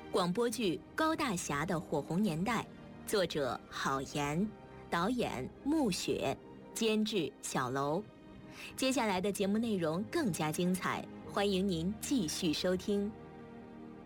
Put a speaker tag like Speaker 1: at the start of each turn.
Speaker 1: 广播剧《高大侠的火红年代》，作者郝岩，导演穆雪，监制小楼。接下来的节目内容更加精彩，欢迎您继续收听。